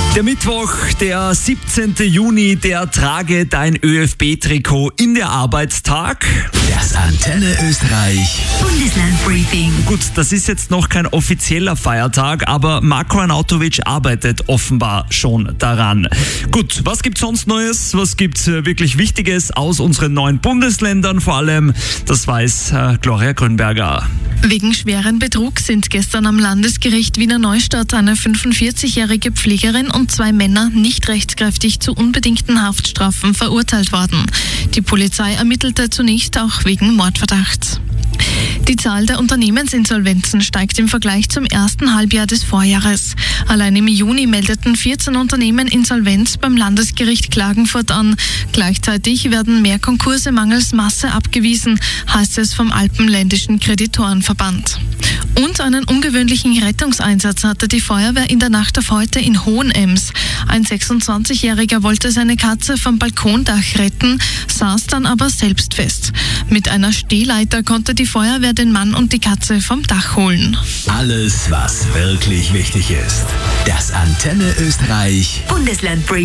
Der Mittwoch, der 17. Juni, der Trage dein ÖFB-Trikot in der Arbeitstag. Das Antenne Österreich Bundeslandbriefing. Gut, das ist jetzt noch kein offizieller Feiertag, aber Marko Arnautovic arbeitet offenbar schon daran. Gut, was gibt's sonst Neues? Was gibt's wirklich Wichtiges aus unseren neuen Bundesländern vor allem? Das weiß Gloria Grünberger. Wegen schweren Betrugs sind gestern am Landesgericht Wiener Neustadt eine 45-jährige Pflegerin und 2 Männer nicht rechtskräftig zu unbedingten Haftstrafen verurteilt worden. Die Polizei ermittelte zunächst auch wegen Mordverdachts. Die Zahl der Unternehmensinsolvenzen steigt im Vergleich zum ersten Halbjahr des Vorjahres. Allein im Juni meldeten 14 Unternehmen Insolvenz beim Landesgericht Klagenfurt an. Gleichzeitig werden mehr Konkurse mangels Masse abgewiesen, heißt es vom Alpenländischen Kreditorenverband. Und einen ungewöhnlichen Rettungseinsatz hatte die Feuerwehr in der Nacht auf heute in Hohenems. Ein 26-Jähriger wollte seine Katze vom Balkondach retten, saß dann aber selbst fest. Mit einer Stehleiter konnte die Feuerwehr den Mann und die Katze vom Dach holen. Alles, was wirklich wichtig ist. Das Antenne Österreich Bundeslandbriefing.